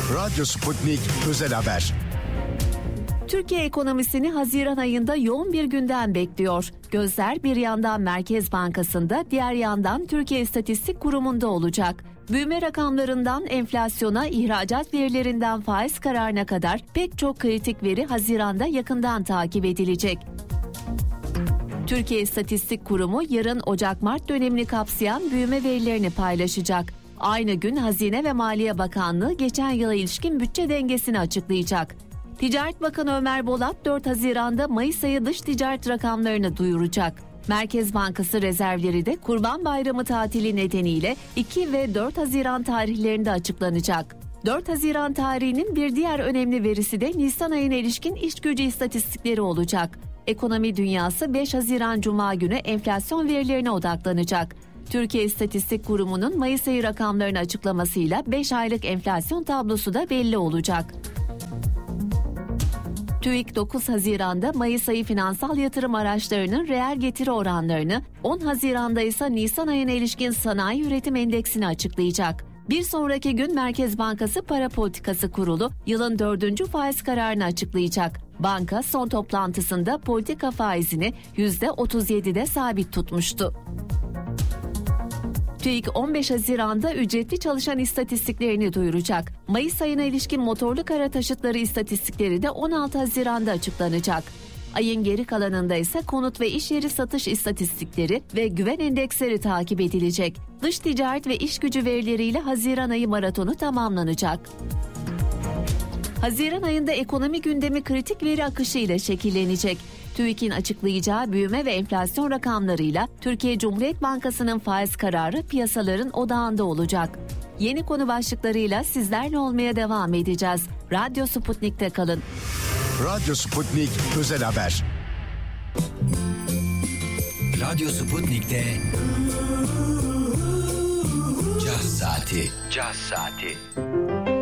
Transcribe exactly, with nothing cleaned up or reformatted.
Radyo Sputnik Özel Haber. Türkiye ekonomisini Haziran ayında yoğun bir gündem bekliyor. Gözler bir yandan Merkez Bankası'nda, diğer yandan Türkiye İstatistik Kurumu'nda olacak. Büyüme rakamlarından enflasyona, ihracat verilerinden faiz kararına kadar pek çok kritik veri Haziran'da yakından takip edilecek. Türkiye İstatistik Kurumu yarın Ocak-Mart dönemini kapsayan büyüme verilerini paylaşacak. Aynı gün Hazine ve Maliye Bakanlığı geçen yıla ilişkin bütçe dengesini açıklayacak. Ticaret Bakanı Ömer Bolat dört Haziran'da Mayıs ayı dış ticaret rakamlarını duyuracak. Merkez Bankası rezervleri de Kurban Bayramı tatili nedeniyle iki ve dört Haziran tarihlerinde açıklanacak. dört Haziran tarihinin bir diğer önemli verisi de Nisan ayına ilişkin iş gücü istatistikleri olacak. Ekonomi dünyası beş Haziran Cuma günü enflasyon verilerine odaklanacak. Türkiye İstatistik Kurumu'nun Mayıs ayı rakamlarını açıklamasıyla beş aylık enflasyon tablosu da belli olacak. TÜİK dokuz Haziran'da Mayıs ayı finansal yatırım araçlarının reel getiri oranlarını, on Haziran'da ise Nisan ayına ilişkin sanayi üretim endeksini açıklayacak. Bir sonraki gün Merkez Bankası Para Politikası Kurulu yılın dördüncü faiz kararını açıklayacak. Banka son toplantısında politika faizini yüzde otuz yedide sabit tutmuştu. TÜİK on beş Haziran'da ücretli çalışan istatistiklerini duyuracak. Mayıs ayına ilişkin motorlu kara taşıtları istatistikleri de on altı Haziran'da açıklanacak. Ayın geri kalanında ise konut ve iş yeri satış istatistikleri ve güven endeksleri takip edilecek. Dış ticaret ve iş gücü verileriyle Haziran ayı maratonu tamamlanacak. Haziran ayında ekonomi gündemi kritik veri akışı ile şekillenecek. TÜİK'in açıklayacağı büyüme ve enflasyon rakamlarıyla Türkiye Cumhuriyet Bankası'nın faiz kararı piyasaların odağında olacak. Yeni konu başlıklarıyla sizlerle olmaya devam edeceğiz. Radyo Sputnik'te kalın. Radyo Sputnik Özel Haber. Radyo Sputnik'te Caz Saati. Caz Saati.